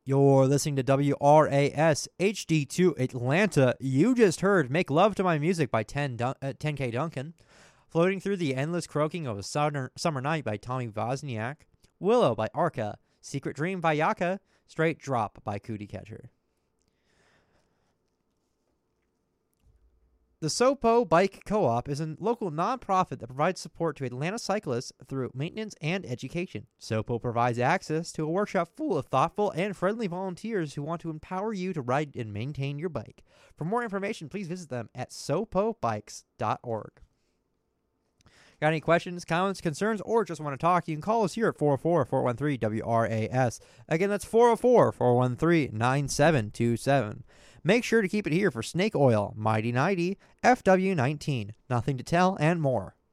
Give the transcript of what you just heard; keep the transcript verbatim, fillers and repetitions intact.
You're listening to W R A S H D two Atlanta. You just heard Make Love to My Music by ten, Dun- uh, ten K Duncan. Floating Through the Endless Croaking of a Summer, Summer Night by Tommy Wozniak. Willow by Arca. Secret Dream by Yaka. Straight Drop by Cootie Catcher. The Sopo Bike Co-op is a local nonprofit that provides support to Atlanta cyclists through maintenance and education. Sopo provides access to a workshop full of thoughtful and friendly volunteers who want to empower you to ride and maintain your bike. For more information, please visit them at sopo bikes dot org. Got any questions, comments, concerns, or just want to talk? You can call us here at four oh four, four one three, W R A S. Again, that's four oh four, four one three, nine seven two seven. Make sure to keep it here for Snake Oil, Mighty ninety, F W nineteen, Nothing to Tell, and more.